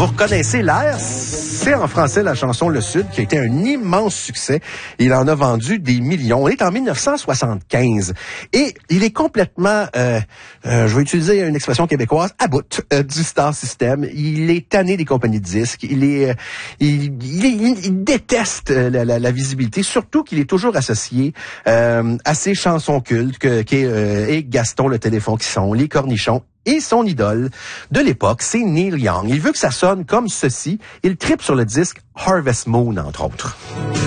Vous reconnaissez l'air? C'est en français la chanson Le Sud qui a été un immense succès. Il en a vendu des millions. On est en 1975 et il est complètement, je vais utiliser une expression québécoise, à bout du Star System. Il est tanné des compagnies de disques. Il déteste la visibilité, surtout qu'il est toujours associé à ses chansons cultes et Gaston le téléphone qui sont les cornichons. Et son idole de l'époque, c'est Neil Young. Il veut que ça sonne comme ceci. Il tripe sur le disque Harvest Moon, entre autres.